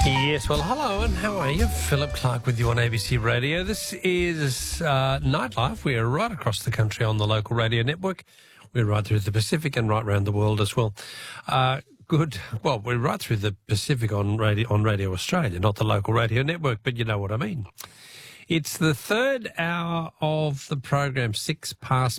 Yes, well, hello and how are you? Philip Clark with you on ABC Radio. This is Nightlife. We are right across the country on the local radio network. We're right through the Pacific and right around the world as well. Good. Well, we're right through the Pacific on Radio Australia, not the local radio network, but you know what I mean. It's the third hour of the program, 6 past